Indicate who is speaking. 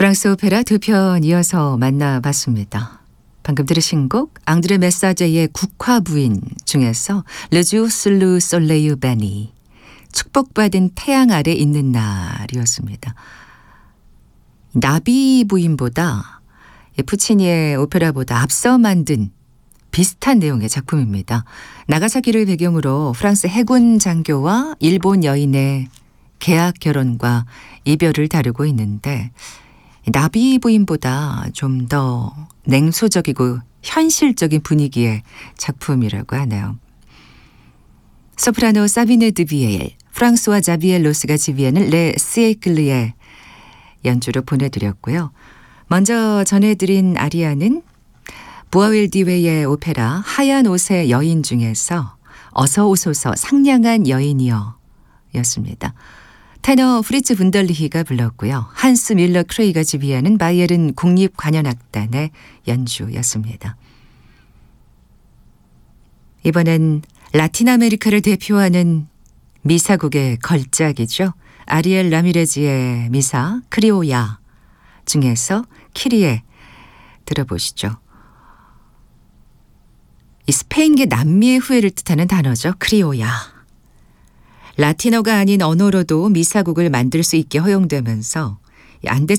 Speaker 1: 프랑스 오페라 두 편 이어서 만나봤습니다. 방금 들으신 곡 앙드레 메사제의 국화부인 중에서 Le jour sous le soleil béni, 축복받은 태양 아래 있는 날이었습니다. 나비 부인보다 푸치니의 오페라보다 앞서 만든 비슷한 내용의 작품입니다. 나가사키를 배경으로 프랑스 해군 장교와 일본 여인의 계약 결혼과 이별을 다루고 있는데 나비 부인보다 좀 더 냉소적이고 현실적인 분위기의 작품이라고 하네요. 소프라노 사비네 드비에일, 프랑스와 자비엘 로스가 지휘하는 레 시에클리의 연주로 보내드렸고요. 먼저 전해드린 아리아는 부아윌디웨의 오페라 하얀 옷의 여인 중에서 어서 오소서 상냥한 여인이여 였습니다. 테너 프리츠 분덜리히가 불렀고요. 한스 밀러 크레이가 지휘하는 바이에른 국립관현악단의 연주였습니다. 이번엔 라틴 아메리카를 대표하는 미사곡의 걸작이죠. 아리엘 라미레즈의 미사 크리오야 중에서 키리에 들어보시죠. 이 스페인계 남미의 후예를 뜻하는 단어죠. 크리오야. 라틴어가 아닌 언어로도 미사곡을 만들 수 있게 허용되면서 안데스